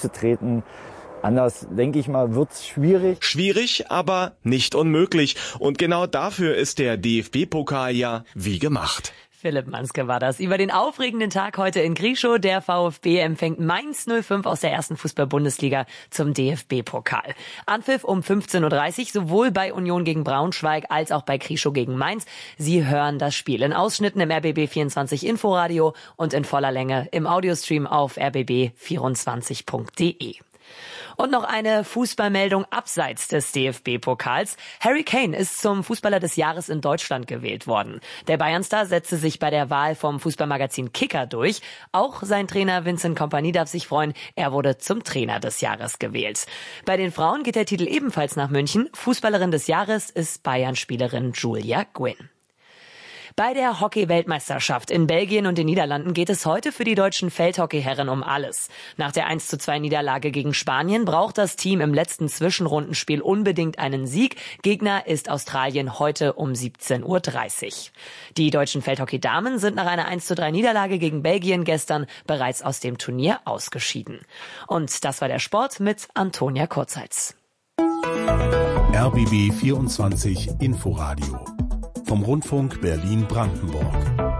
Füße treten. Anders, denke ich mal, wird's schwierig. Schwierig, aber nicht unmöglich. Und genau dafür ist der DFB-Pokal ja wie gemacht. Philipp Manske war das. Über den aufregenden Tag heute in Grieschow. Der VfB empfängt Mainz 05 aus der ersten Fußball-Bundesliga zum DFB-Pokal. Anpfiff um 15.30 Uhr, sowohl bei Union gegen Braunschweig als auch bei Grieschow gegen Mainz. Sie hören das Spiel in Ausschnitten im RBB24 Inforadio und in voller Länge im Audiostream auf rbb24.de. Und noch eine Fußballmeldung abseits des DFB-Pokals. Harry Kane ist zum Fußballer des Jahres in Deutschland gewählt worden. Der Bayernstar setzte sich bei der Wahl vom Fußballmagazin Kicker durch. Auch sein Trainer Vincent Kompany darf sich freuen. Er wurde zum Trainer des Jahres gewählt. Bei den Frauen geht der Titel ebenfalls nach München. Fußballerin des Jahres ist Bayern-Spielerin Julia Gwynn. Bei der Hockey-Weltmeisterschaft in Belgien und den Niederlanden geht es heute für die deutschen Feldhockeyherren um alles. Nach der 1:2 Niederlage gegen Spanien braucht das Team im letzten Zwischenrundenspiel unbedingt einen Sieg. Gegner ist Australien heute um 17:30 Uhr. Die deutschen Feldhockey-Damen sind nach einer 1:3 Niederlage gegen Belgien gestern bereits aus dem Turnier ausgeschieden. Und das war der Sport mit Antonia Kurzheitz. RBB 24 Inforadio vom Rundfunk Berlin-Brandenburg.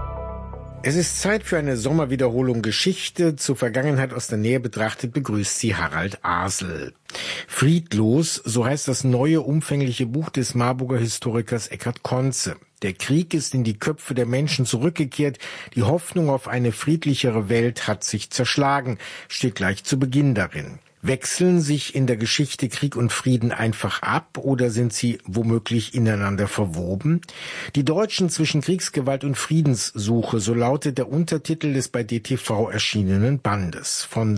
Es ist Zeit für eine Sommerwiederholung Geschichte. Zur Vergangenheit aus der Nähe betrachtet begrüßt sie Harald Asel. Friedlos, so heißt das neue, umfängliche Buch des Marburger Historikers Eckhard Conze. Der Krieg ist in die Köpfe der Menschen zurückgekehrt. Die Hoffnung auf eine friedlichere Welt hat sich zerschlagen, steht gleich zu Beginn darin. Wechseln sich in der Geschichte Krieg und Frieden einfach ab oder sind sie womöglich ineinander verwoben? Die Deutschen zwischen Kriegsgewalt und Friedenssuche, so lautet der Untertitel des bei DTV erschienenen Bandes. Von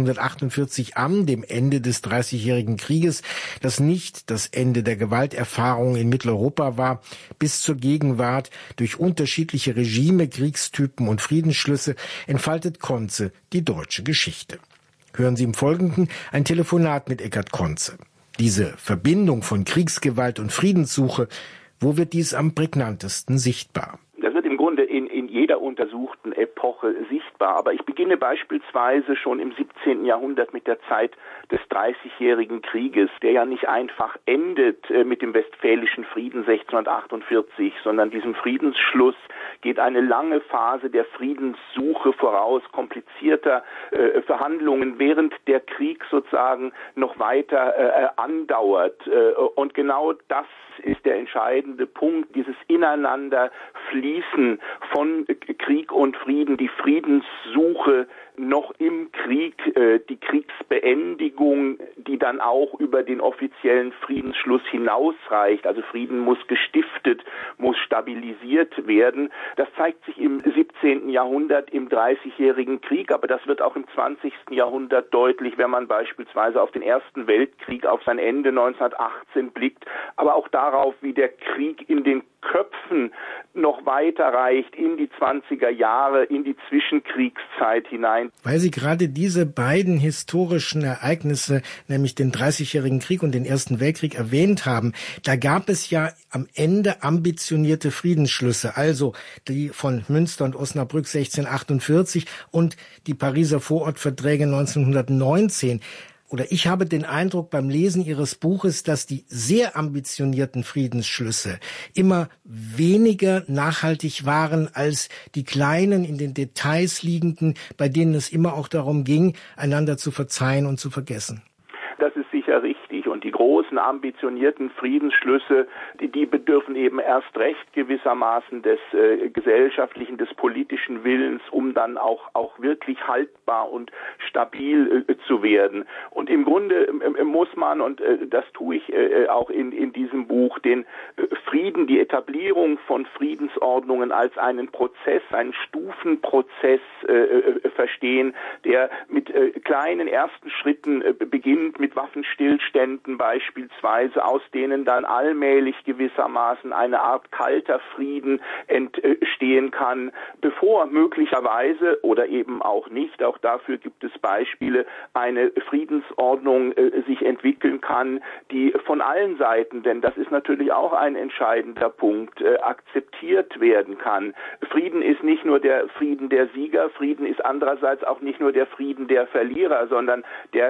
1648 an, dem Ende des Dreißigjährigen Krieges, das nicht das Ende der Gewalterfahrung in Mitteleuropa war, bis zur Gegenwart, durch unterschiedliche Regime, Kriegstypen und Friedensschlüsse, entfaltet Conze die deutsche Geschichte. Hören Sie im Folgenden ein Telefonat mit Eckhard Conze. Diese Verbindung von Kriegsgewalt und Friedenssuche, wo wird dies am prägnantesten sichtbar? Das wird im Grunde in jeder untersuchten Epoche sichtbar. Aber ich beginne beispielsweise schon im 17. Jahrhundert mit der Zeit des Dreißigjährigen Krieges, der ja nicht einfach endet mit dem Westfälischen Frieden 1648, sondern diesem Friedensschluss geht eine lange Phase der Friedenssuche voraus, komplizierter Verhandlungen, während der Krieg sozusagen noch weiter andauert. Und genau das ist der entscheidende Punkt, dieses Ineinanderfließen von Krieg und Frieden, die Friedenssuche noch im Krieg, die Kriegsbeendigung, die dann auch über den offiziellen Friedensschluss hinausreicht. Also Frieden muss gestiftet, muss stabilisiert werden. Das zeigt sich im 17. Jahrhundert im Dreißigjährigen Krieg, aber das wird auch im 20. Jahrhundert deutlich, wenn man beispielsweise auf den Ersten Weltkrieg, auf sein Ende 1918 blickt, aber auch darauf, wie der Krieg in den Köpfen noch weiter reicht in die 20er Jahre, in die Zwischenkriegszeit hinein. Weil Sie gerade diese beiden historischen Ereignisse, nämlich den Dreißigjährigen Krieg und den Ersten Weltkrieg erwähnt haben, da gab es ja am Ende ambitionierte Friedensschlüsse, also die von Münster und Osnabrück 1648 und die Pariser Vorortverträge 1919. Oder ich habe den Eindruck beim Lesen Ihres Buches, dass die sehr ambitionierten Friedensschlüsse immer weniger nachhaltig waren als die kleinen, in den Details liegenden, bei denen es immer auch darum ging, einander zu verzeihen und zu vergessen. Das ist sicher richtig. Und die großen, ambitionierten Friedensschlüsse, die bedürfen eben erst recht gewissermaßen des gesellschaftlichen, des politischen Willens, um dann auch wirklich haltbar und stabil zu werden. Und im Grunde muss man, und das tue ich auch in diesem Buch, den Frieden, die Etablierung von Friedensordnungen als einen Prozess, einen Stufenprozess verstehen, der mit kleinen ersten Schritten beginnt, mit Waffenstillständen beispielsweise, aus denen dann allmählich gewissermaßen eine Art kalter Frieden entstehen kann, bevor möglicherweise oder eben auch nicht, auch dafür gibt es Beispiele, eine Friedensordnung sich entwickeln kann, die von allen Seiten, denn das ist natürlich auch ein entscheidender Punkt, akzeptiert werden kann. Frieden ist nicht nur der Frieden der Sieger, Frieden ist andererseits auch nicht nur der Frieden der Verlierer, sondern der